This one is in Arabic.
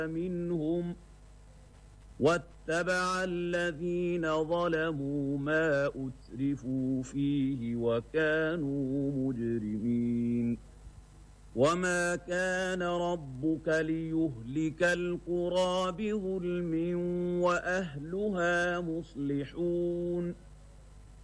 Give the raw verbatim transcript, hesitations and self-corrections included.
منهم واتبع الذين ظلموا ما أترفوا فيه وكانوا مجرمين وما كان ربك ليهلك القرى بظلم وأهلها مصلحون